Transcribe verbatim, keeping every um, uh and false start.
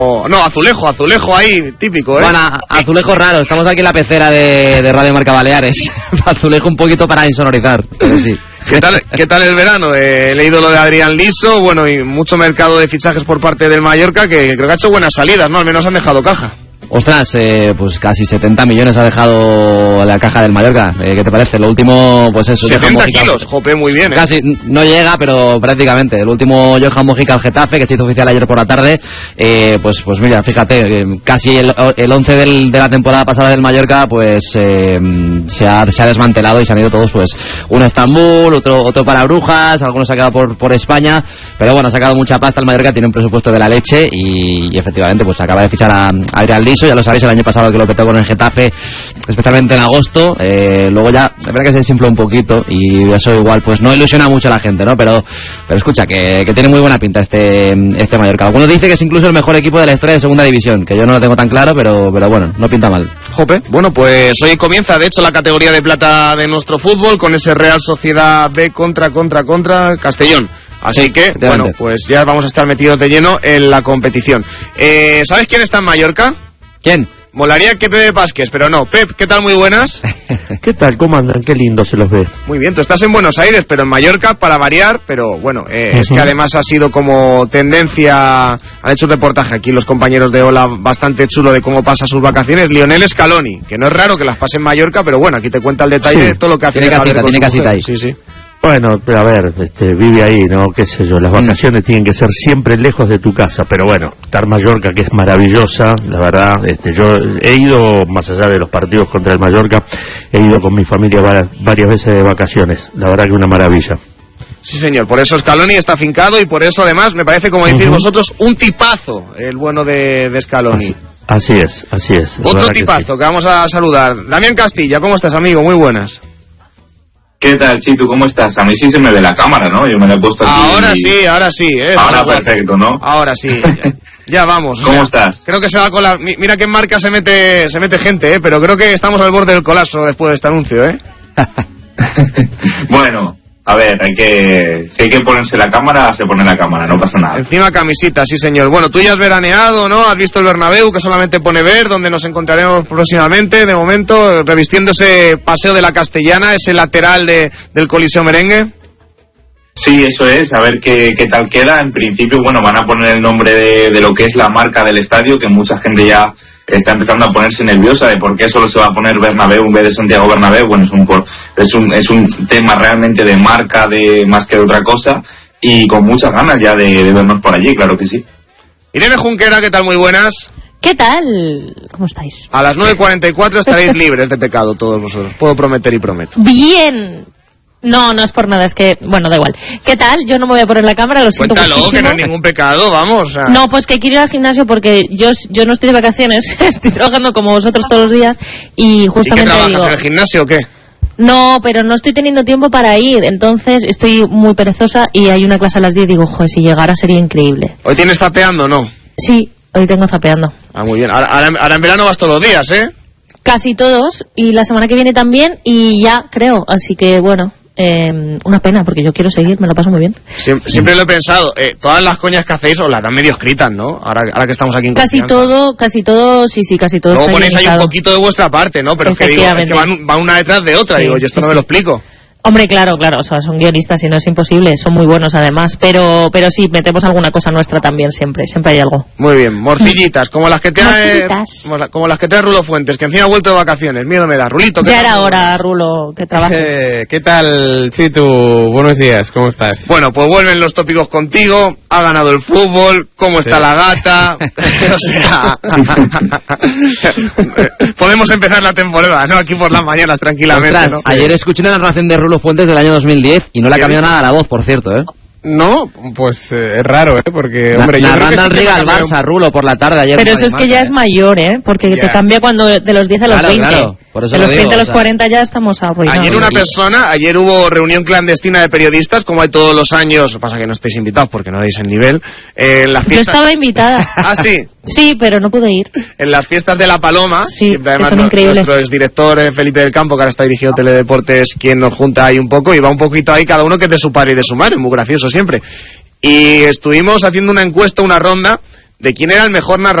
No, azulejo, azulejo ahí, típico, ¿eh? Bueno, azulejo raro, estamos aquí en la pecera de, de Radio Marca Baleares. Azulejo un poquito para insonorizar, pero sí. ¿Qué tal, ¿Qué tal el verano? Eh, he leído lo de Adrián Liso, bueno, y mucho mercado de fichajes por parte del Mallorca, que creo que ha hecho buenas salidas, ¿no? Al menos han dejado caja. Ostras, eh, pues casi setenta millones ha dejado la caja del Mallorca. Eh, ¿Qué te parece? Lo último, pues eso. setenta kilos, jope, muy bien, ¿eh? Casi, no llega, pero prácticamente. El último Johan Mojica al Getafe, que se hizo oficial ayer por la tarde, eh, pues pues mira, fíjate, eh, casi el, el once del, de la temporada pasada del Mallorca, pues eh, se, ha, se ha desmantelado y se han ido todos, pues, uno a Estambul, otro otro para Brujas, algunos se han quedado por, por España, pero bueno, ha sacado mucha pasta el Mallorca, tiene un presupuesto de la leche y, y efectivamente, pues acaba de fichar a, a Adrián Liso. Ya lo sabéis, el año pasado que lo petó con el Getafe, especialmente en agosto. Eh, luego ya, la verdad que se desinfló un poquito y eso igual pues no ilusiona mucho a la gente, ¿no? Pero pero escucha, que, que tiene muy buena pinta este este Mallorca. Algunos dicen que es incluso el mejor equipo de la historia de Segunda División, que yo no lo tengo tan claro, pero pero bueno, no pinta mal. Jope, bueno, pues hoy comienza, de hecho, la categoría de plata de nuestro fútbol con ese Real Sociedad B contra, contra, contra Castellón. Así sí, que, bueno, pues ya vamos a estar metidos de lleno en la competición. Eh, ¿Sabes quién está en Mallorca? ¿Quién? Molaría que Pepe Vázquez, pero no. Pep, ¿qué tal? Muy buenas. ¿Qué tal? ¿Cómo andan? Qué lindo se los ve. Muy bien, tú estás en Buenos Aires, pero en Mallorca para variar, pero bueno, eh, uh-huh. Es que además ha sido como tendencia, han hecho un reportaje aquí los compañeros de Ola bastante chulo de cómo pasa sus vacaciones, Lionel Scaloni, que no es raro que las pase en Mallorca, pero bueno, aquí te cuenta el detalle sí. de todo lo que hace. Tiene casita, tiene casita ahí. Sí, sí. Bueno, pero a ver, este, vive ahí, ¿no? Qué sé yo, las vacaciones mm. tienen que ser siempre lejos de tu casa, pero bueno, estar Mallorca, que es maravillosa, la verdad, este, yo he ido, más allá de los partidos contra el Mallorca, he ido con mi familia varias, varias veces de vacaciones, la verdad que una maravilla. Sí, señor, por eso Scaloni está afincado y por eso además me parece, como decís uh-huh. vosotros, un tipazo, el bueno de, de Scaloni. Así, así es, así es. Otro tipazo que, sí. que vamos a saludar. Damián Castilla, ¿cómo estás, amigo? Muy buenas. ¿Qué tal, Chitu? ¿Cómo estás? A mí sí se me ve la cámara, ¿no? Yo me la he puesto aquí. Ahora y... sí, ahora sí. ¿eh? Ahora perfecto, ¿no? Ahora sí. Ya, ya vamos. ¿Cómo sea, estás? Creo que se va a colar. Mira que en marca se mete se mete gente, ¿eh? Pero creo que estamos al borde del colapso después de este anuncio, ¿eh? Bueno, a ver, hay que... Si hay que ponerse la cámara, se pone la cámara, no pasa nada. Encima camisita, sí señor. Bueno, tú ya has veraneado, ¿no? Has visto el Bernabéu, que solamente pone ver, donde nos encontraremos próximamente, de momento, revistiendo ese paseo de la Castellana, ese lateral de, del Coliseo Merengue. Sí, eso es, a ver qué, qué tal queda. En principio, bueno, van a poner el nombre de, de lo que es la marca del estadio, que mucha gente ya está empezando a ponerse nerviosa de por qué solo se va a poner Bernabéu en vez de Santiago Bernabéu. Bueno, es un por, es un es un tema realmente de marca, de más que de otra cosa, y con muchas ganas ya de, de vernos por allí, claro que sí. Irene Junquera, ¿qué tal? Muy buenas. ¿Qué tal? ¿Cómo estáis? A las nueve cuarenta y cuatro estaréis libres de pecado todos vosotros. Puedo prometer y prometo. Bien. No, no es por nada, es que, bueno, da igual. ¿Qué tal? Yo no me voy a poner la cámara, lo siento Cuéntalo, muchísimo. que no hay ningún pecado, vamos. O sea. No, pues que quiero ir al gimnasio porque yo yo no estoy de vacaciones, estoy trabajando como vosotros todos los días y justamente ¿Y qué trabajas, digo, en el gimnasio o qué? No, pero no estoy teniendo tiempo para ir, entonces estoy muy perezosa y hay una clase a las diez y digo, joder, si llegara sería increíble. ¿Hoy tienes zapeando o no? Sí, hoy tengo zapeando. Ah, muy bien. Ahora, ahora, ahora en verano vas todos los días, ¿eh? Casi todos, y la semana que viene también, y ya, creo, así que bueno... Eh, una pena, porque yo quiero seguir, me lo paso muy bien. Siempre, siempre lo he pensado, eh, todas las coñas que hacéis os las dan medio escritas, ¿no? Ahora, ahora que estamos aquí en Casi confianza. todo, casi todo, sí, sí, casi todo. Luego ponéis ahí un poquito de vuestra parte, ¿no? Pero es que, digo, es que van, van una detrás de otra, sí, digo, yo esto sí, no me sí. lo explico. Hombre, claro, claro, o sea, son guionistas y no es imposible, son muy buenos además, pero pero sí, metemos alguna cosa nuestra también siempre, siempre hay algo. Muy bien, morcillitas, como las que trae como las que trae Rulo Fuentes, que encima ha vuelto de vacaciones, miedo me da. Rulito, ¿qué ya tal? era hora, Rulo, que trabajes. Eh, ¿Qué tal, Chitu? Buenos días, ¿cómo estás? Bueno, pues vuelven los tópicos contigo, ha ganado el fútbol, cómo está sí. la gata, o sea... podemos empezar la temporada, ¿no? Aquí por las mañanas, tranquilamente, Ostras, ¿no? Ayer escuché una narración de Rulo Fuentes del año dos mil diez y no le ha cambiado nada la voz, por cierto, ¿eh? No, pues eh, es raro, ¿eh? Porque, hombre, Na yo creo que narrando al sí Riga al cambió... Barça, Rulo, por la tarde ayer. Pero eso es que ya ¿eh? es mayor, ¿eh? Porque yeah. te cambia cuando de los diez a los claro, veinte. Claro. Por eso de los digo, treinta a los o sea... cuarenta ya estamos arruinados. Ayer una persona, ayer hubo reunión clandestina de periodistas, como hay todos los años, pasa que no estáis invitados porque no dais el nivel, eh, en las fiestas... Yo estaba invitada. ¿Ah, sí? Sí, pero no pude ir. En las fiestas de La Paloma, sí, siempre además son no, increíbles. Nuestro exdirector eh, Felipe del Campo, que ahora está dirigiendo Teledeportes, quien nos junta ahí un poco, y va un poquito ahí cada uno que es de su padre y de su madre, muy gracioso siempre. Y estuvimos haciendo una encuesta, una ronda, de quién era el mejor narrador